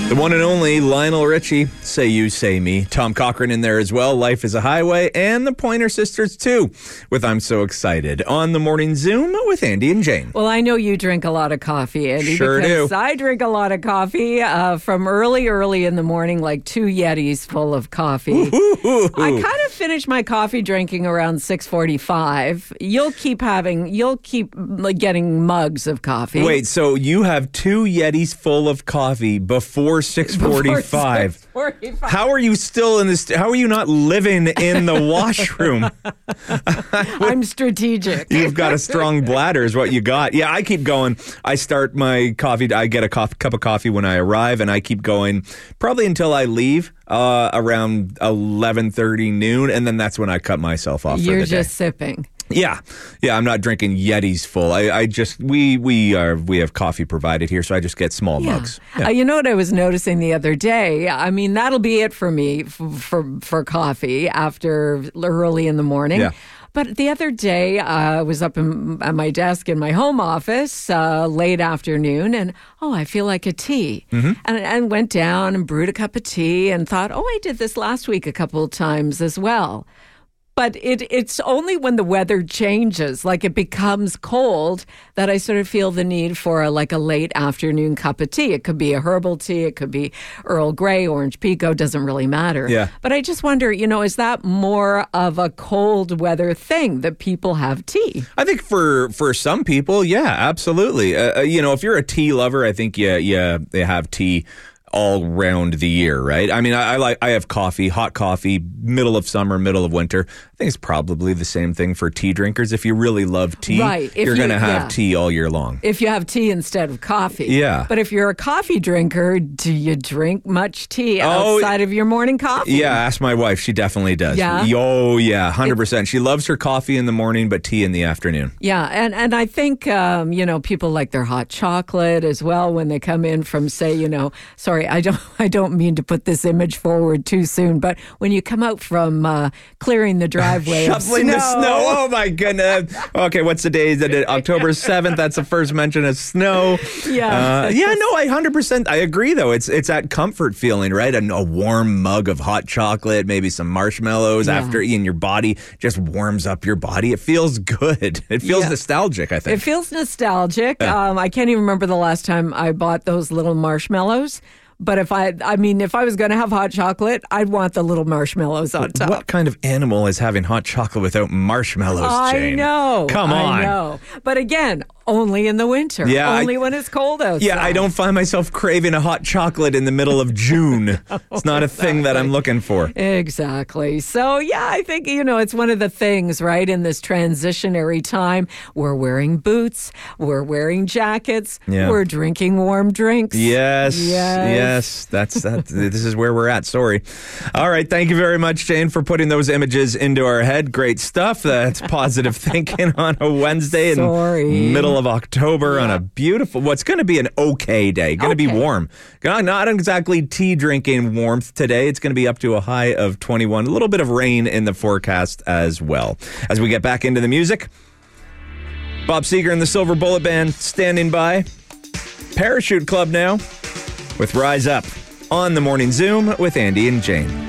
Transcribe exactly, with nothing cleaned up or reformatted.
The one and only Lionel Richie, Say You, Say Me. Tom Cochrane in there as well, Life is a Highway, and the Pointer Sisters too, with I'm So Excited. On the Morning Zoom with Andy and Jane. Well, I know you drink a lot of coffee, Andy, Sure because do. I drink a lot of coffee uh, from early, early in the morning, like two Yetis full of coffee. Ooh. I kind of finish my coffee drinking around six forty-five. You'll keep having, you'll keep like, getting mugs of coffee. Wait, so you have two Yetis full of coffee before six forty-five. six forty-five. How are you still in this? How are you not living in the washroom? I'm strategic. You've got a strong bladder is what you got. Yeah, I keep going. I start my coffee. I get a cof- cup of coffee when I arrive, and I keep going probably until I leave uh, around eleven thirty, noon, and then that's when I cut myself off You're for the just day. sipping. Yeah, yeah. I'm not drinking Yetis full. I, I just we we are we have coffee provided here, so I just get small Yeah. mugs. Yeah. Uh, you know what I was noticing the other day? I mean, that'll be it for me f- for for coffee after early in the morning. Yeah. But the other day, uh, I was up in, at my desk in my home office uh, late afternoon, and oh, I feel like a tea. Mm-hmm. And, and went down and brewed a cup of tea and thought, oh, I did this last week a couple of times as well. But it, it's only when the weather changes, like it becomes cold, that I sort of feel the need for a, like a late afternoon cup of tea. It could be a herbal tea. It could be Earl Grey, Orange Pekoe, doesn't really matter. Yeah. But I just wonder, you know, is that more of a cold weather thing that people have tea? I think for for some people, yeah, absolutely. Uh, uh, you know, if you're a tea lover, I think yeah, yeah, they have tea all round the year, right? I mean, I, I like I have coffee, hot coffee, middle of summer, middle of winter. I think it's probably the same thing for tea drinkers. If you really love tea, Right. If you're you- going to have yeah. tea all year long. If you have tea instead of coffee. Yeah. But if you're a coffee drinker, do you drink much tea Oh, outside of your morning coffee? Yeah, ask my wife. She definitely does. Yeah? Oh, yeah, one hundred percent. She loves her coffee in the morning, but tea in the afternoon. Yeah, and, and I think, um, you know, people like their hot chocolate as well when they come in from, say, you know, sorry, I don't I don't mean to put this image forward too soon, but when you come out from uh, clearing the driveway of Shoveling the snow. Oh, my goodness. Okay, what's the day? Is it October seventh? That's the first mention of snow. Yeah. Uh, yeah, no, I one hundred percent. I agree, though. It's it's that comfort feeling, right? A, a warm mug of hot chocolate, maybe some marshmallows Yeah. after eating, your body just warms up your body. It feels good. It feels Yeah. nostalgic, I It think. feels nostalgic. Yeah. Um, I can't even remember the last time I bought those little marshmallows. But if I, I mean, if I was going to have hot chocolate, I'd want the little marshmallows on top. What kind of animal is having hot chocolate without marshmallows, I Jane? know. Come on. I know. But again, only in the winter. Yeah, I- Only when it's cold outside. Yeah, I don't find myself craving a hot chocolate in the middle of June. It's not a thing that I'm looking for. Exactly. So, yeah, I think, you know, it's one of the things, right, in this transitionary time. We're wearing boots. We're wearing jackets. Yeah. We're drinking warm drinks. Yes, Yes. yes, that's that. This is where we're at. Sorry. All right, thank you very much, Jane, for putting those images into our head. Great stuff. That's positive thinking on a Wednesday in Sorry. middle of October on a beautiful. What's going to be an okay day? Going to be Okay. warm. Not not exactly tea drinking warmth today. It's going to be up to a high of twenty-one. A little bit of rain in the forecast as well. As we get back into the music, Bob Seger and the Silver Bullet Band standing by. Parachute Club now with Rise Up on the Morning Zoom with Andy and Jane.